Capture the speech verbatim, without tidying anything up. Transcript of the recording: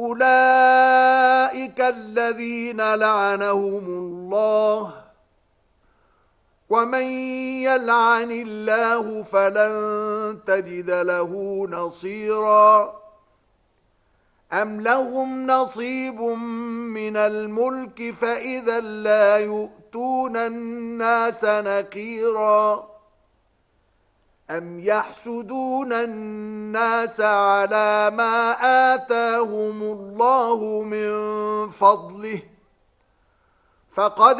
أولئك الذين لعنهم الله ومن يلعن الله فلن تجد له نصيرا أم لهم نصيب من الملك فإذا لا يؤتون الناس نقيرا أم يحسدون الناس على ما آتاهم الله من فضله فقد